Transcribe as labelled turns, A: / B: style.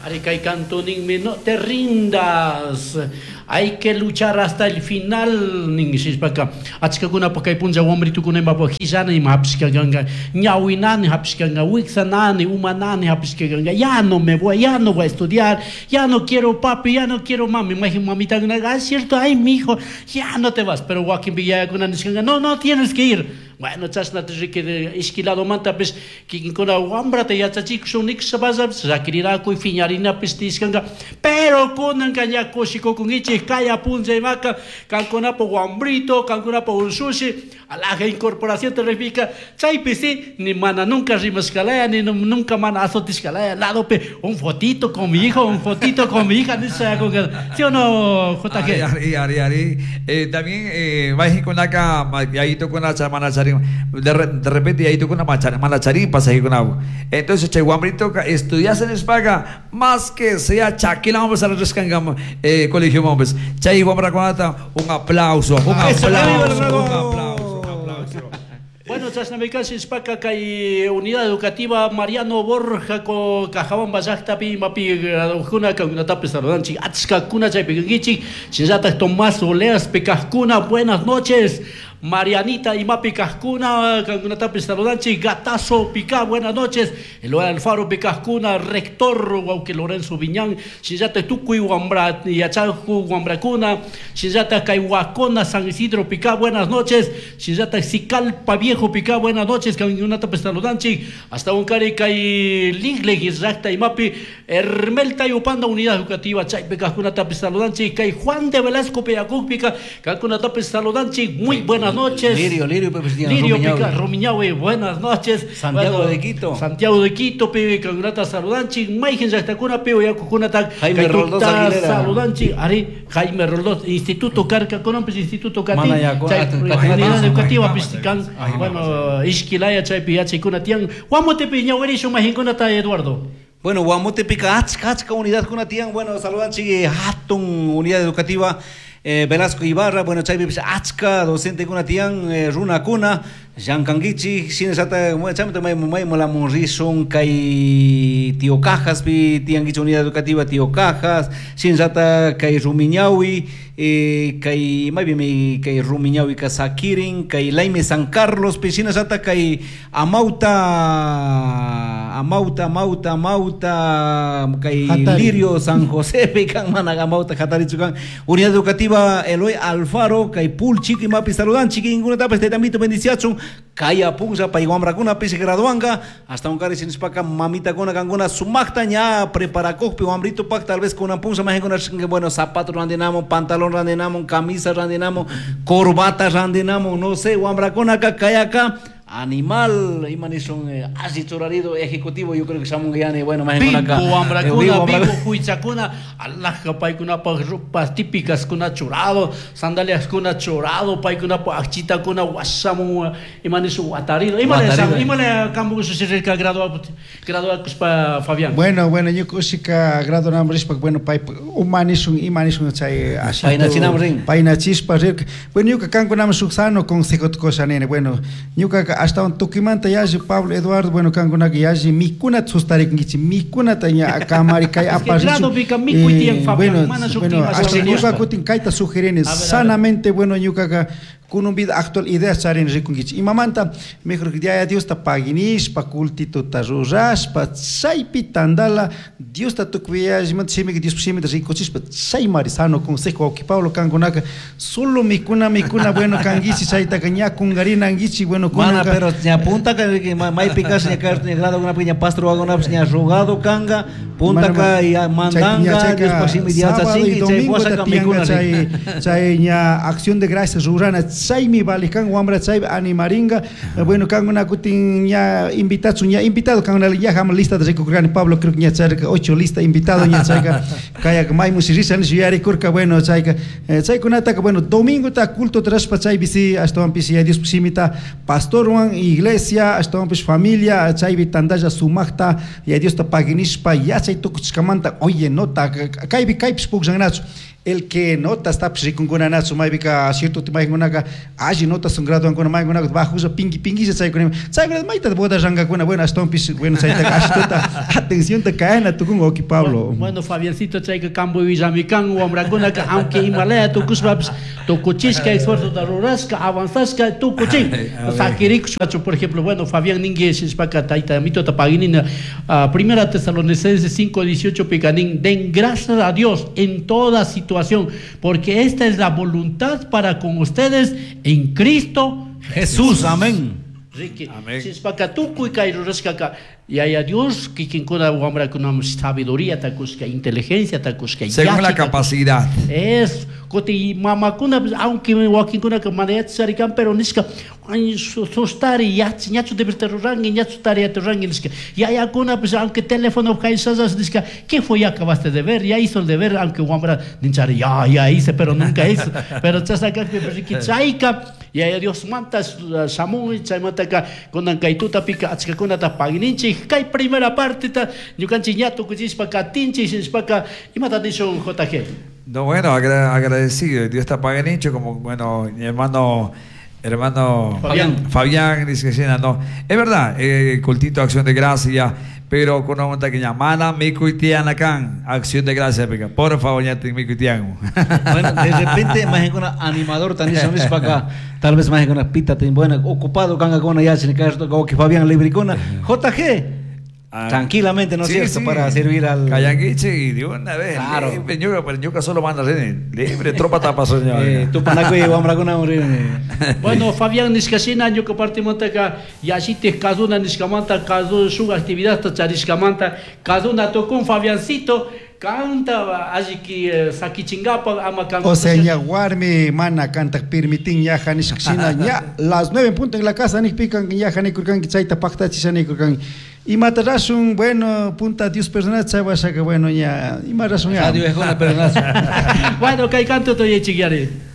A: Aricay Cantoning, no te rindas. Hay que luchar hasta el final. Ninguis para acá. Achkakuna porque punja wambritu kunemba po hizana ima hapska ganga. Nyawinani hapska ganga. Wixanani, humanani hapska ganga. Ya no me voy, ya no voy a estudiar. Ya no quiero papi, ya no quiero mami. Mamita ganga, es cierto, ay mi hijo, ya no te vas. Pero Joaquín Villaguna no, no tienes que ir. Bueno, chasna te que esquilado manta pues que con la guambra te ya chachik son ixabazab zakirira ko fiñarina pistiscanga pero con anganya cosico con ichi kaya punza y vaca cancona po guambrito cancona po sushi a la incorporación te refica chay pisi ni mana nunca rimascalea ni nunca mana azotiscalea lado pe un fotito con mi hijo un fotito con mi hija dice ¿sí o no JG?
B: Ari también vais con acá ahí to con la chamana de repente ahí tuvo una malacharipa con agua. Entonces Cheguambrito estudias en España más que sea chaquila vamos a la rescangamos colegio bombes Chay Guambraconata un aplauso.
A: Bueno, Chasnamecas Espaca Kai Unidad Educativa Mariano Borja ko Cajabón Bazakta Pi Mapi Juna Kangunata Pesarodanchi Atska Kuna Chaipigichi Chinzata Tomás Oleas Pecascuna buenas noches. Marianita y Mapi Cascuna, Cangunata Pistarodanchi, Gatazo Pica, buenas noches. Eloy Alfaro Picascuna, rector, Guauque Lorenzo Viñán, Shizata Tucuy, Guambra, Yachajú, Guambracuna, Shizata Caihuacona, San Isidro Pica, buenas noches. Shizata Xicalpa Viejo Pica, buenas noches. Cangunata Pistarodanchi, hasta un cari Cai Ligle, Gizracta y Mapi, Hermelta y Upanda, Unidad Educativa, Chay Picascunata Pistarodanchi, Cai Juan de Velasco Peacúpica, Cangunata Pistarodanchi, muy buenas noches.
C: Lirio
A: Pica, Romiñahue, buenas noches.
C: Santiago de Quito.
A: Santiago de Quito, Pibe, Cangrata Saludanchi, Maigen Yastacuna, Pibe, Yacucunata,
C: Jaime Roldós Aguilera.
A: Saludanchi, Ari, Jaime Roldós, Instituto Carca, Conompes, Instituto Cati,
C: Unidad
A: Educativa, Pistican, bueno, Isquilaya, Chaipiacha, Cunatian, Guamote Piñahuerisho, Majinconata, Eduardo.
C: Bueno, Guamote Pica, Achka, Unidad Cunatian, bueno, Saludanchi, Hatton, Unidad Educativa. Velasco Ibarra, bueno, Chaypi Achka, docente kuna tiang, Runa Kuna, Jean Kangichi, Sinesata, Chamete May Mola Morrison, Kai Tío Cajas, Tiang Unidad Educativa Tío Cajas, Sinesata, Kai Rumiñahui, Kai Maybe Kai Rumiñahui Kasakirin, Kai Laime San Carlos, Sinesata, Kai Amauta, Kai Lirio San José, Pecan Managa Mauta, Hatarichucan, Unidad Educativa. Eloy Alfaro, Kai Pul Chiqui Mapi Saludan, Chiqui ninguna etapa este tambito bendiciacho, Kaya Punza, Paiguambra Kuna, Pise Graduanga, hasta un cari sin espaca, Mamita Kuna Ganguna, Sumacta ya prepara copi, Guambrito Pac, tal vez con una punza más que bueno, zapatos randenamo, pantalón randenamo, camisa randenamo, corbata randenamo, no sé, Guambra Kuna, Kaya acá. Animal, y son así chorarido ejecutivo, yo creo que somos guiane, bueno, más en acá.
A: Vivo, Huichacuna, alaja, paikuna, ropas típicas, kuna chorado, sandalias, kuna chorado, paikuna, achita, kuna, wasamu, y maniso, guatarido. Y male, campo, su cerca, graduado, para Fabián.
D: Bueno, yo cosica, graduado, nombres, bueno, humanisun, chay, así. Paina chispa, bueno, yo que canco, namo suxano, con cejot cosa, nene, bueno, yo que hasta un toquimanta yaji Pablo Eduardo bueno kanguna yaji mikuna sustarik ngichi mikuna tanya akamari kai
A: apasicho
D: bueno hasta yuka kutin kaita sugerenes sanamente bueno yuka con un vida actual idea saren rikungichi y mamanta mejor que ya Dios ta paginish pa cultito ta ruras pa sai pitandala Dios ta tukvias mat simi que Dios simi de ricochis pa sai marisano consejo que Pablo kanguna solo mikuna bueno kangichi sai ta kanya kungarina ngichi bueno
C: kuna pero ya punta que mai picas ni carne grado una piña pastro hago una piña rogado kanga punta ka y mandanga después simi dia ta singi chay cosa kamikuna chay nya
D: acción de gracias rurana chay mi balikan wambra chay animaringa bueno kanguna kutin ya invitado kanguna ya ham lista de recurrente Pablo creo que ya chay 8 lista invitado ya chay kaya mai musirisa ni yari kurka bueno chay kuna ta bueno domingo ta culto tras pa chay bisi hasta un pisi Dios simita pastor Juan iglesia hasta un pues familia chay bitandaya sumachta ya Dios ta paginish pa ya chay to kuchkamanta oye nota kai pspuk jangnach el que nota está con una nazo mai bica cierto tema con una allí nota son grado con mai con una bajo usa pingi se sai con mai ta boda janga con una buena stompis bueno sai ta gastota atención te caena tu con Oki Pablo.
A: Bueno, Fabiancito sai que cambo y jamican o ambra con aunque Himalaya tu kusbabs tu kuchisca esfuerzo da rurasca avanzasca tu kuchin. Sakirik por ejemplo, bueno, Fabián Ningues es para taita mito ta paginina primera Tesalonicenses 5:18 picanin den gracias a Dios en toda situación porque esta es la voluntad para con ustedes en Cristo
C: Jesús, amén.
A: Si es para tú y hay Dios que quien con una sabiduría, inteligencia,
B: según la capacidad.
A: Es que mamá aunque me voy con una manera de pero nisca sostari yacho debe estar rangi yacho tarea tu rangi nisca y hay alguna pues aunque teléfono caisas nisca ¿qué fue ya acabaste de ver? Ya hizo el deber aunque hombre ninchari ya hice pero nunca hizo pero te saca que chaika y hay Dios manta samu y manta con ancaituta pica achka con ta pagininchi kai primera parte ta yukanchi ñato kuchis pa katinchi es pa y mata dicho JG.
B: No, bueno, agradecido. Dios está paganicho, como bueno, mi hermano Fabián dice que no. Es verdad, cultito de acción de gracia, pero con una monta que llama mi cuitiana can, acción de gracia, por favor, ya te mi cuitiano.
C: Bueno, de repente, más en una animador también son para acá, tal vez más en una pita, ten buena, ocupado, canga con una ya, sin que Fabián Libricona, JG. Tranquilamente, ¿no es cierto? Sí. Para servir al...
B: Cayanguiche y de una vez.
C: Claro.
B: Pero yo solo manda libre, tropa tapa soñar.
C: Tu panaco y vamos a
A: Bueno, Fabián Niscasina, yo que partimos acá, y así te casuna Niscamanta, casó su actividad, Tachariscamanta, casuna tocó un Fabiancito, canta, así que Saquichingapa, ama canta.
D: O sea, ya guarme, mana, canta, permitin, ya Janiscasina, ya las 9 puntos en la casa, ni pican, ya Janicurcan, que chaita pacta, chisanicurcan. Y matarás un bueno punta Dios personal, sabes que bueno ya y matarás un
C: adiós es una persona.
A: Bueno, que canto estoy chiquiare.